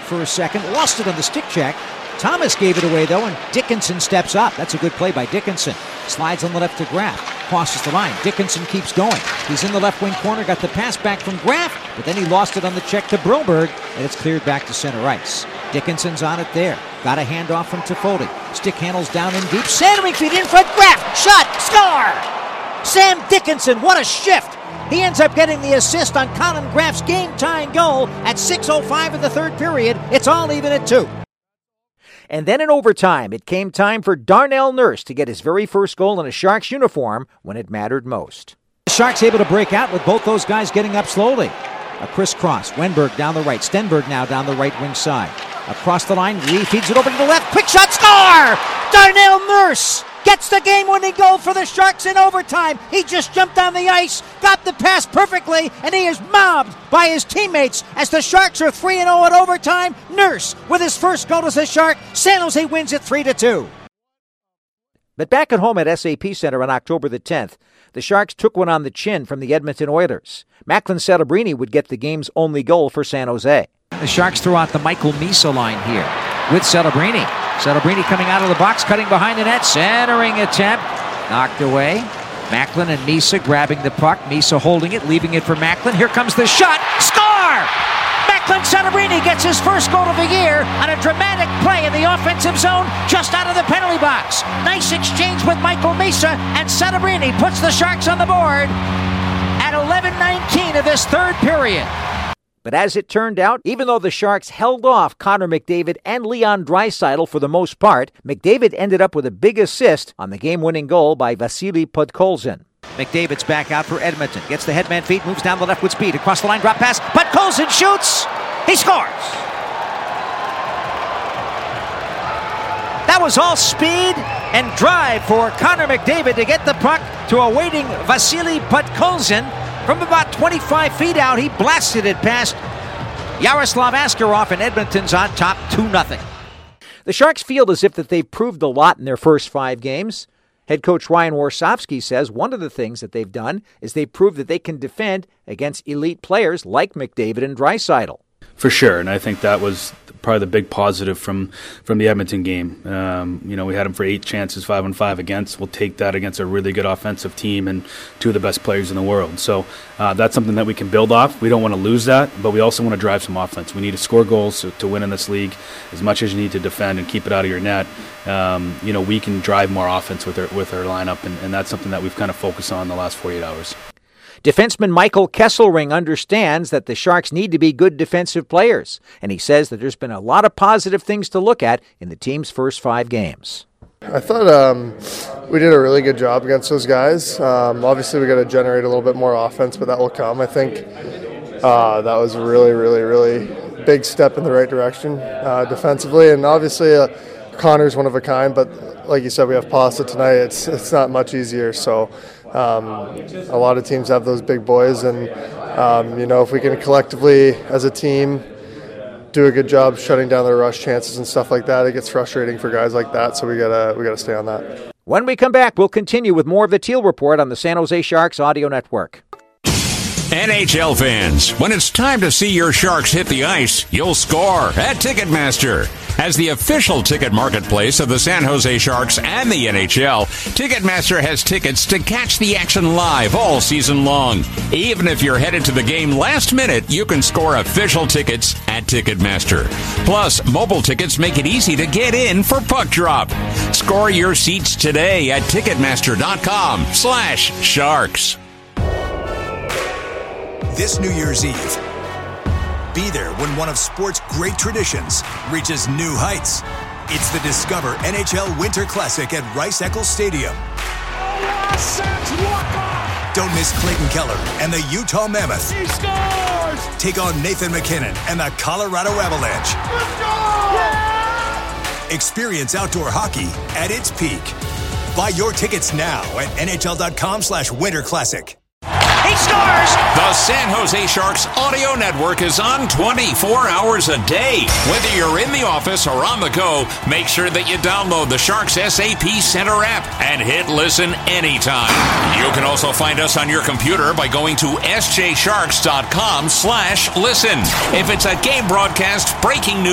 for a second, lost it on the stick check. Thomas gave it away, though, and Dickinson steps up. That's a good play by Dickinson. Slides on the left to Graf. Crosses the line. Dickinson keeps going. He's in the left wing corner, got the pass back from Graf, but then he lost it on the check to Broberg, and it's cleared back to center ice. Dickinson's on it there. Got a handoff from Toffoli. Stick handles down in deep. Centering feet in front. Graf. Shot. Score! Sam Dickinson, what a shift! He ends up getting the assist on Colin Graf's game-tying goal at 6:05 of the third period. It's all even at 2. And then in overtime, it came time for Darnell Nurse to get his very first goal in a Sharks uniform when it mattered most. The Sharks able to break out with both those guys getting up slowly. A crisscross. Wenberg down the right. Stenberg now down the right wing side. Across the line, Lee feeds it over to the left. Quick shot, score! Darnell Nurse gets the game-winning goal for the Sharks in overtime. He just jumped on the ice, got the pass perfectly, and he is mobbed by his teammates as the Sharks are 3-0 at overtime. Nurse with his first goal as a Shark. San Jose wins it 3-2. But back at home at SAP Center on October the 10th, the Sharks took one on the chin from the Edmonton Oilers. Macklin Celebrini would get the game's only goal for San Jose. The Sharks throw out the Michael Misa line here with Celebrini. Celebrini coming out of the box, cutting behind the net, centering attempt, knocked away. Macklin and Misa grabbing the puck. Misa holding it, leaving it for Macklin. Here comes the shot. Score! Macklin Celebrini gets his first goal of the year on a dramatic play in the offensive zone just out of the penalty box. Nice exchange with Michael Misa, and Celebrini puts the Sharks on the board at 11:19 of this third period. But as it turned out, even though the Sharks held off Connor McDavid and Leon Draisaitl for the most part, McDavid ended up with a big assist on the game-winning goal by Vasily Podkolzin. McDavid's back out for Edmonton. Gets the headman feet, moves down the left with speed. Across the line, drop pass. Podkolzin shoots. He scores. That was all speed and drive for Connor McDavid to get the puck to a waiting Vasily Podkolzin. From about 25 feet out, he blasted it past Yaroslav Askarov, and Edmonton's on top 2-0. The Sharks feel as if that they've proved a lot in their first 5 games. Head coach Ryan Warsofsky says one of the things that they've done is they've proved that they can defend against elite players like McDavid and Draisaitl. For sure, and I think that was probably the big positive from the Edmonton game. We had them for 8 chances, 5-on-5 against. We'll take that against a really good offensive team and 2 of the best players in the world. So that's something that we can build off. We don't want to lose that, but we also want to drive some offense. We need to score goals to win in this league as much as you need to defend and keep it out of your net. We can drive more offense with our lineup, and that's something that we've kind of focused on the last 48 hours. Defenseman Michael Kesselring understands that the Sharks need to be good defensive players, and he says that there's been a lot of positive things to look at in the team's first 5 games. I thought we did a really good job against those guys. Obviously, we got to generate a little bit more offense, but that will come. I think that was a really, really, really big step in the right direction defensively, and obviously Connor's one of a kind, but like you said, we have Pasta tonight. It's not much easier, so a lot of teams have those big boys, and if we can collectively as a team do a good job shutting down their rush chances and stuff like that, it gets frustrating for guys like that, so we gotta stay on that. When we come back, we'll continue with more of the Teal Report on the San Jose Sharks Audio Network. NHL fans, when it's time to see your Sharks hit the ice, you'll score at Ticketmaster. As the official ticket marketplace of the San Jose Sharks and the NHL, Ticketmaster has tickets to catch the action live all season long. Even if you're headed to the game last minute, you can score official tickets at Ticketmaster. Plus, mobile tickets make it easy to get in for puck drop. Score your seats today at Ticketmaster.com/Sharks. This New Year's Eve, be there when one of sport's great traditions reaches new heights. It's the Discover NHL Winter Classic at Rice-Eccles Stadium. Don't miss Clayton Keller and the Utah Mammoth. He scores! Take on Nathan McKinnon and the Colorado Avalanche. Experience outdoor hockey at its peak. Buy your tickets now at NHL.com/Winter Classic. He scores! The San Jose Sharks Audio Network is on 24 hours a day. Whether you're in the office or on the go, make sure that you download the Sharks SAP Center app and hit listen anytime. You can also find us on your computer by going to sjsharks.com/listen. If it's a game broadcast, breaking news,